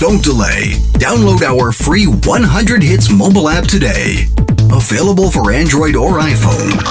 Don't delay. Download our free 100 Hits mobile app today. Available for Android or iPhone.